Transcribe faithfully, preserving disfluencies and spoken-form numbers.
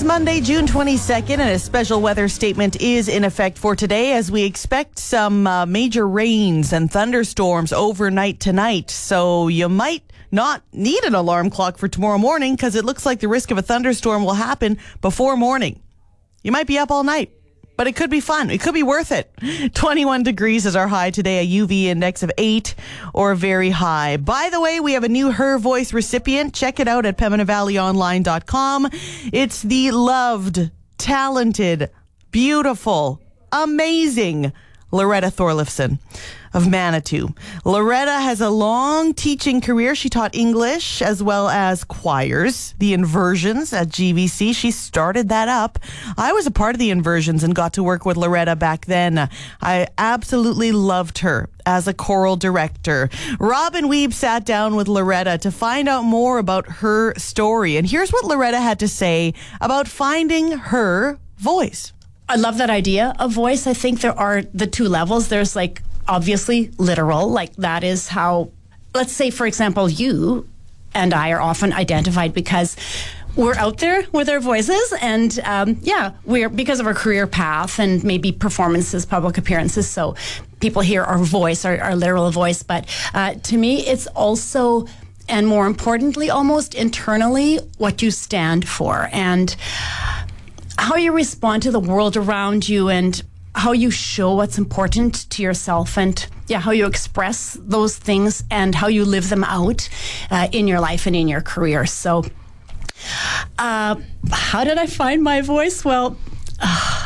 is Monday, June twenty-second, and a special weather statement is in effect for today as we expect some uh, major rains and thunderstorms overnight tonight. So you might not need an alarm clock for tomorrow morning because it looks like the risk of a thunderstorm will happen before morning. You might be up all night, but it could be fun. It could be worth it. twenty-one degrees is our high today, a U V index of eight or very high. By the way, we have a new Her Voice recipient. Check it out at pembina valley online dot com. It's the loved, talented, beautiful, amazing Loretta Thorlifson of Manitou. Loretta has a long teaching career. She taught English as well as choirs, the Inversions at G V C. She started that up. I was a part of the Inversions and got to work with Loretta back then. I absolutely loved her as a choral director. Robin Weeb sat down with Loretta to find out more about her story. And here's what Loretta had to say about finding her voice. I love that idea of voice. I think there are the two levels. There's like obviously literal, like that is how, let's say, for example, you and I are often identified because we're out there with our voices, and um, yeah, we're because of our career path and maybe performances, public appearances. So people hear our voice, our, our literal voice. But uh, to me, it's also, and more importantly, almost internally, what you stand for and how you respond to the world around you and how you show what's important to yourself and yeah, how you express those things and how you live them out uh, in your life and in your career. So uh, how did I find my voice? Well, uh,